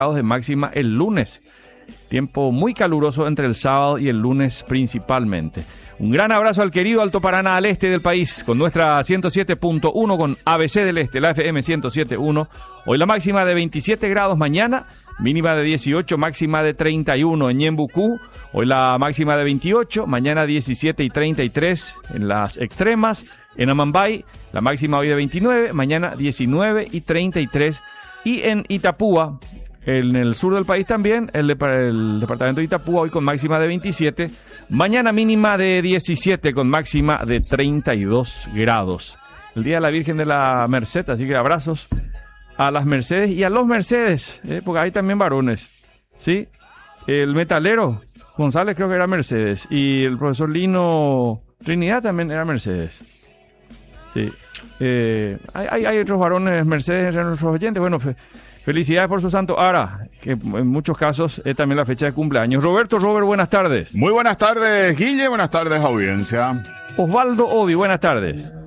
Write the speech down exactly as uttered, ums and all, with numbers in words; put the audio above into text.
de máxima el lunes. Tiempo muy caluroso entre el sábado y el lunes principalmente. Un gran abrazo al querido Alto Paraná, al este del país, con nuestra ciento siete punto uno, con A B C del Este, la F M ciento siete punto uno. Hoy la máxima de veintisiete grados, mañana mínima de dieciocho, máxima de treinta y uno en Ñembucú. Hoy la máxima de veintiocho, mañana diecisiete y treinta y tres en las extremas. En Amambay, la máxima hoy de veintinueve, mañana diecinueve y treinta y tres. Y en Itapúa, en el sur del país también, el, de, el departamento de Itapúa hoy con máxima de veintisiete, mañana mínima de diecisiete con máxima de treinta y dos grados. El Día de la Virgen de la Merced, así que abrazos a las Mercedes y a los Mercedes, eh, porque hay también varones, ¿sí? El metalero González creo que era Mercedes y el profesor Lino Trinidad también era Mercedes, sí. Eh, hay, hay, hay otros varones Mercedes entre nuestros oyentes. Bueno, fe, felicidades por su santo Ara, que en muchos casos es también la fecha de cumpleaños. Roberto, Robert, buenas tardes. Muy buenas tardes, Guille, buenas tardes, audiencia. Osvaldo Obi, buenas tardes.